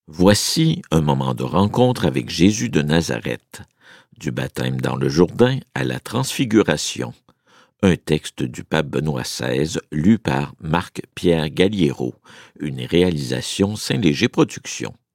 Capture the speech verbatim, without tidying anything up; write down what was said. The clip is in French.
Voici un moment de rencontre avec Jésus de Nazareth, du baptême dans le Jourdain à la Transfiguration. Un texte du pape Benoît seize, lu par Marc-Pierre Galliero, une réalisation Saint-Léger Productions.